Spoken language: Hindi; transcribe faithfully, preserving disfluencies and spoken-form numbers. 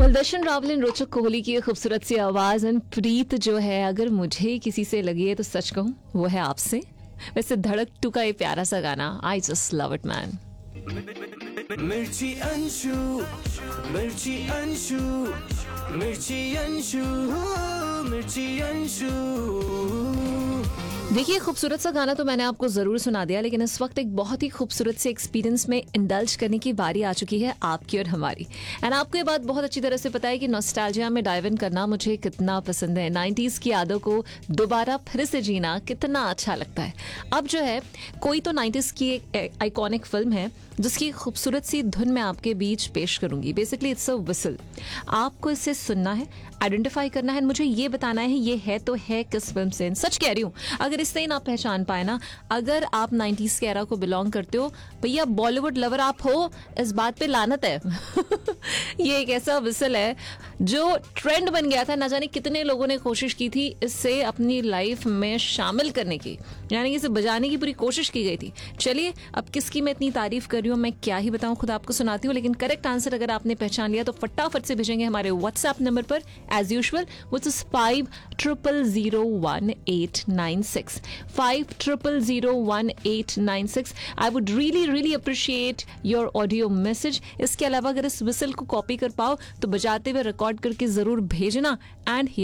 कुलदर्शन रावल, रोचक कोहली की ये खूबसूरत सी आवाज एंड प्रीत जो है, अगर मुझे किसी से लगी है तो सच कहूँ वो है आपसे। वैसे धड़क टू का ये प्यारा सा गाना, I just love it man. मिर्ची अंशु, मिर्ची अंशु, मिर्ची अंशु, मिर्ची अंशु। देखिए, खूबसूरत सा गाना तो मैंने आपको जरूर सुना दिया, लेकिन इस वक्त एक बहुत ही खूबसूरत से एक्सपीरियंस में इंडल्ज करने की बारी आ चुकी है आपकी और हमारी। एंड आपको ये बात बहुत अच्छी तरह से पता है कि नॉस्टैल्जिया में डाइव इन करना मुझे कितना पसंद है। नाइन्टीज की यादों को दोबारा फिर से जीना कितना अच्छा लगता है। अब जो है, कोई तो नाइन्टीज की एक आइकॉनिक फिल्म है जिसकी खूबसूरत सी धुन मैं आपके बीच पेश करूंगी। Basically it's a whistle. आपको इसे सुनना है, आइडेंटिफाई करना है, मुझे ये बताना है ये है तो है किस फिल्म से। सच कह रही हूँ, अगर इससे ही ना पहचान पाए ना, अगर आप नाइन्टीज के एरा को बिलोंग करते हो, भैया बॉलीवुड लवर आप हो, इस बात पे लानत है। ये एक ऐसा विसल है जो ट्रेंड बन गया था। ना जाने कितने लोगों ने कोशिश की थी इसे अपनी लाइफ में शामिल करने की, यानी कि इसे बजाने की पूरी कोशिश की गई थी। चलिए, अब किसकी मैं इतनी तारीफ कर रही हूँ मैं क्या ही बताऊं, खुद आपको सुनाती हूँ। लेकिन करेक्ट आंसर अगर आपने पहचान लिया तो फटाफट से भेजेंगे हमारे व्हाट्सएप नंबर पर as usual, which is five triple zero one eight nine six five triple zero one eight nine six. I would really really appreciate your audio message. इसके अलावा अगर इस विसल को कॉपी कर पाओ तो बजाते हुए रिकॉर्ड करके जरूर भेजना। एंड